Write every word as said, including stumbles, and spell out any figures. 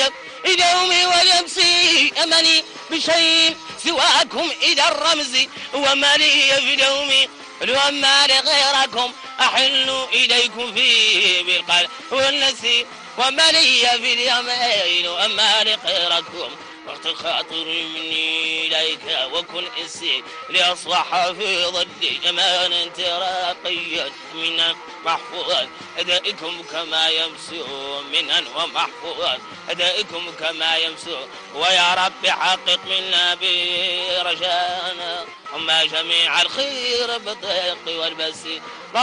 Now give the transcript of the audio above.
لي يومي ويمسي أمني بشيء سواكم إذا الرمز وما لي في يومي وما لغيركم أحل إليكم فيه بالقلب والنسي وما لي في اليمين وما لغيركم وقت خاطر مني إليك وكن إنسي لأصبح في ضدي جمال تراقيا منا محفوظا أدائكم كما يمسو منا ومحفوظا أدائكم كما يمسو ويا رب حقق منا برجانا وما جميع الخير بالضيق والبسي